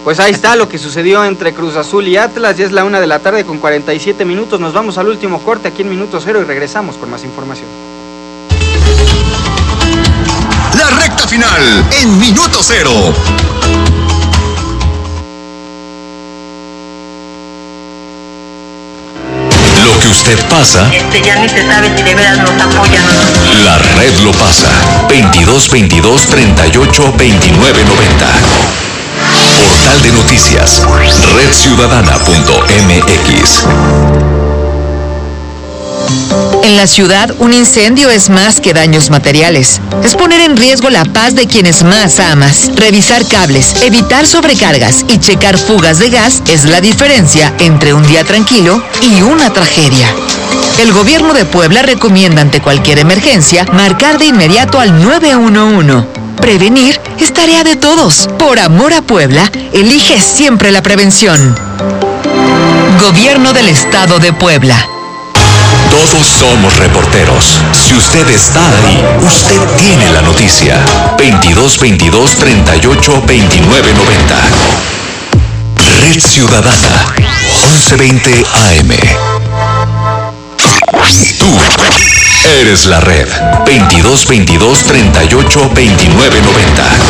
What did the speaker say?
Pues ahí está lo que sucedió entre Cruz Azul y Atlas. Ya es la 1:47 p.m. Nos vamos al último corte aquí en Minuto Cero y regresamos con más información. La recta final en Minuto Cero. Lo que usted pasa, ya ni se sabe si de veras nos apoyan o no. la red lo pasa. 22 38 29 90. Portal de noticias, redciudadana.mx. En la ciudad, un incendio es más que daños materiales. Es poner en riesgo la paz de quienes más amas. Revisar cables, evitar sobrecargas y checar fugas de gas es la diferencia entre un día tranquilo y una tragedia. El gobierno de Puebla recomienda ante cualquier emergencia marcar de inmediato al 911. Prevenir es tarea de todos. Por amor a Puebla, elige siempre la prevención. Gobierno del Estado de Puebla. Todos somos reporteros. Si usted está ahí, usted tiene la noticia. 22 38 29 90. Red Ciudadana, 1120 AM. Tú eres la red. 22 38 29 90.